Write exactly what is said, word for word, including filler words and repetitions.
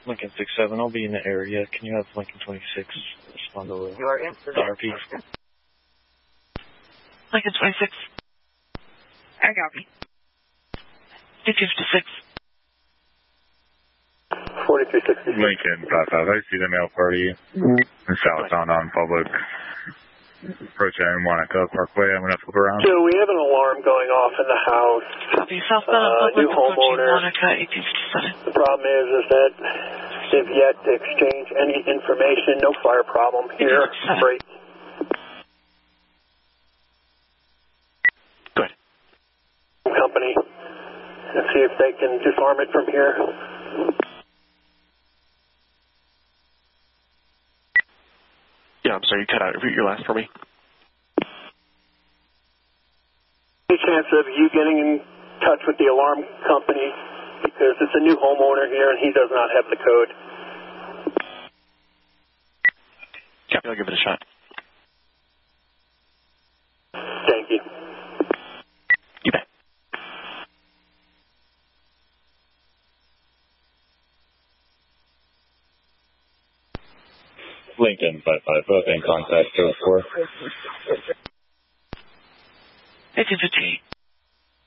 Lincoln six seven, I'll be in the area. Can you have Lincoln twenty-six respond to You are in the R P? Lincoln twenty-six. I copy. two fifty-six. forty-three sixty. Lincoln five five, I see the mail party in Southtown on public. Approaching Wanaka Parkway, I'm going to flip around. So we have an alarm going off in the house. Copy. Southbound on Uh, public, new homeowner. Monica, eighteen fifty-seven. The problem is, is that they've yet to exchange any information. No fire problem here. Great. Good. Company. Let's see if they can disarm it from here. Yeah, I'm sorry, you cut out. Repeat your last for me. Any chance of you getting in touch with the alarm company? Because it's a new homeowner here and he does not have the code. Copy, I'll give it a shot. Thank you. You bet. Lincoln five five, both in contact code four. eighteen fifty-eight.